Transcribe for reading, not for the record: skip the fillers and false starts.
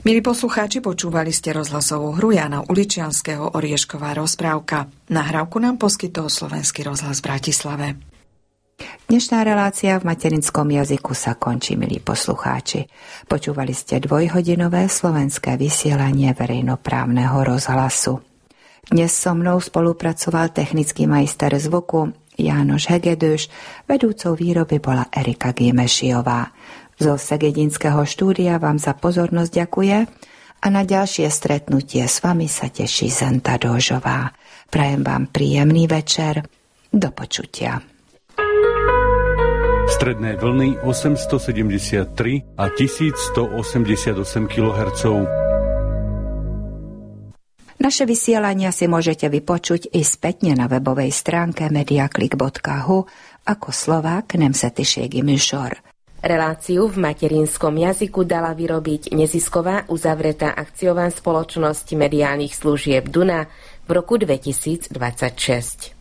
Milí poslucháči, počúvali ste rozhlasovú hru Jána Uličianskeho Oriešková rozprávka. Nahrávku nám poskytol Slovenský rozhlas v Bratislave. Dnešná relácia v materinskom jazyku sa končí, milí poslucháči. Počúvali ste dvojhodinové slovenské vysielanie verejnoprávneho rozhlasu. Dnes so mnou spolupracoval technický majster zvuku Jánoš Hegedúš, vedúcou výroby bola Erika Gimešiová. Zo Segedinského štúdia vám za pozornosť ďakuje a na ďalšie stretnutie s vami sa teší Zenta Dóžová. Prajem vám príjemný večer. Do počutia. Stredné vlny 873 a 1188 kHz. Naše vysielania si môžete vypočuť i spätne na webovej stránke mediaklik.hu ako Slovák Nemzetiségi műsor. Reláciu v materinskom jazyku dala vyrobiť nezisková uzavretá akciová spoločnosť mediálnych služieb Duna v roku 2026.